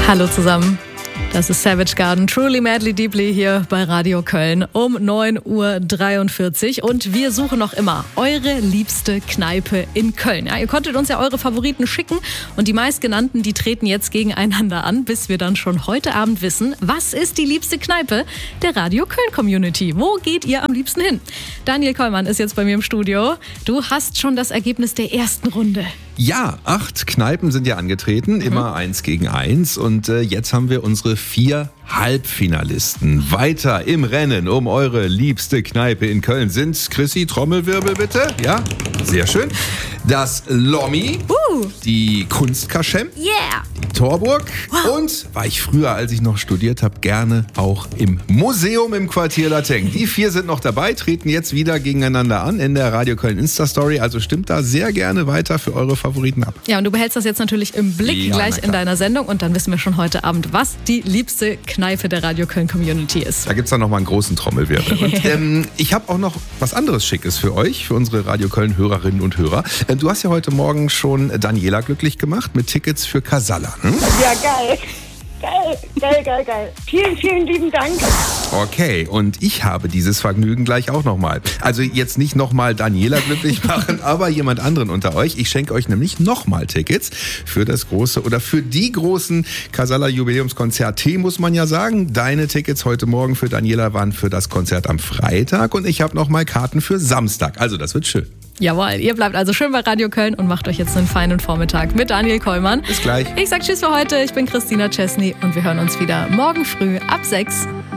Hallo zusammen. Das ist Savage Garden, Truly Madly Deeply hier bei Radio Köln um 9:43 Uhr. Und wir suchen noch immer eure liebste Kneipe in Köln. Ja, ihr konntet uns ja eure Favoriten schicken und die meistgenannten, die treten jetzt gegeneinander an, bis wir dann schon heute Abend wissen, was ist die liebste Kneipe der Radio Köln Community? Wo geht ihr am liebsten hin? Daniel Kollmann ist jetzt bei mir im Studio. Du hast schon das Ergebnis der ersten Runde. Ja, 8 Kneipen sind ja angetreten, immer 1 gegen 1. Und jetzt haben wir unsere 4 Halbfinalisten. Weiter im Rennen um eure liebste Kneipe in Köln sind Chrissy, Trommelwirbel bitte. Ja, sehr schön. Das Lommi, die Kunstkaschem, die Torburg und, war ich früher, als ich noch studiert habe, gerne auch im Museum im Quartier Lateng. Die 4 sind noch dabei, treten jetzt wieder gegeneinander an in der Radio Köln Insta-Story. Also stimmt da sehr gerne weiter für eure Favoriten ab. Ja, und du behältst das jetzt natürlich im Blick gleich in deiner Sendung und dann wissen wir schon heute Abend, was die liebste Kneipe der Radio Köln Community ist. Da gibt es dann nochmal einen großen Trommelwirbel. Und ich habe auch noch was anderes Schickes für euch, für unsere Radio Köln Hörerinnen und Hörer. Du hast ja heute Morgen schon Daniela glücklich gemacht mit Tickets für Casalla. Ja, geil. Geil. Vielen lieben Dank. Okay, und ich habe dieses Vergnügen gleich auch nochmal. Also jetzt nicht nochmal Daniela glücklich machen, aber jemand anderen unter euch. Ich schenke euch nämlich nochmal Tickets für das große oder für die großen Casalla Jubiläumskonzert muss man ja sagen. Deine Tickets heute Morgen für Daniela waren für das Konzert am Freitag und ich habe nochmal Karten für Samstag. Also das wird schön. Jawohl, ihr bleibt also schön bei Radio Köln und macht euch jetzt einen feinen Vormittag mit Daniel Kollmann. Bis gleich. Ich sag Tschüss für heute, ich bin Christina Chesney und wir hören uns wieder morgen früh ab 6.